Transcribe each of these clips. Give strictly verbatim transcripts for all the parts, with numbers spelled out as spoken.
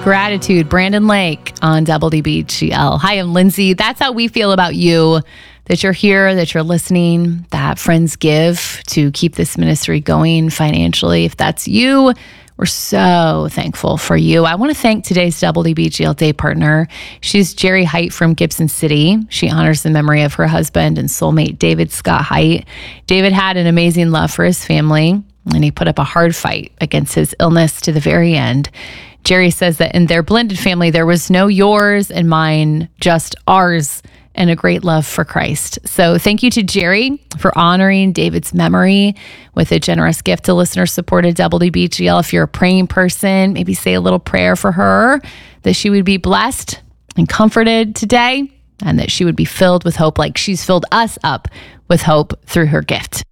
Gratitude, Brandon Lake on W D B G L. Hi, I'm Lindsay. That's how we feel about you, that you're here, that you're listening, that friends give to keep this ministry going financially. If that's you, we're so thankful for you. I want to thank today's W D B G L Day partner. She's Jerry Height from Gibson City. She honors the memory of her husband and soulmate, David Scott Height. David had an amazing love for his family, and he put up a hard fight against his illness to the very end. Jerry says that in their blended family, there was no yours and mine, just ours, and a great love for Christ. So thank you to Jerry for honoring David's memory with a generous gift to listener-supported W D B G L. If you're a praying person, maybe say a little prayer for her, that she would be blessed and comforted today, and that she would be filled with hope like she's filled us up with hope through her gift.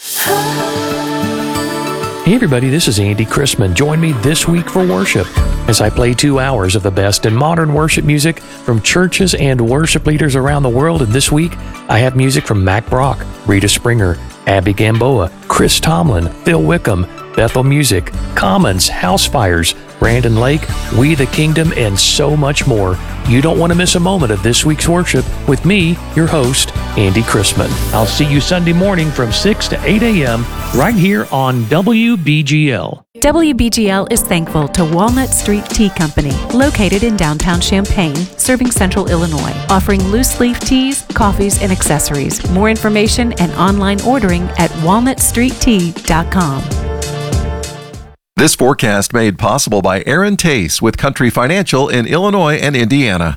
Hey everybody, this is Andy Chrisman. Join me this week for worship as I play two hours of the best in modern worship music from churches and worship leaders around the world. And this week, I have music from Mac Brock, Rita Springer, Abby Gamboa, Chris Tomlin, Phil Wickham, Bethel Music, Commons, House Fires, Brandon Lake, We the Kingdom, and so much more. You don't want to miss a moment of this week's worship with me, your host, Andy Chrisman. I'll see you Sunday morning from six to eight a.m. right here on W B G L. W B G L is thankful to Walnut Street Tea Company, located in downtown Champaign, serving central Illinois, offering loose leaf teas, coffees, and accessories. More information and online ordering at walnut street tea dot com. This forecast made possible by Aaron Tace with Country Financial in Illinois and Indiana.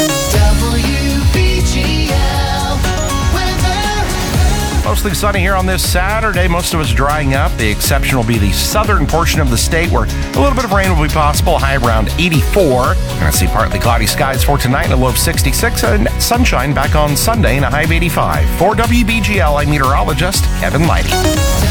Mostly sunny here on this Saturday. Most of it's drying up. The exception will be the southern portion of the state where a little bit of rain will be possible, high around eighty-four. We're going to see partly cloudy skies for tonight and a low of sixty-six, and sunshine back on Sunday and a high of eighty-five. For W B G L, I'm meteorologist Kevin Lighty.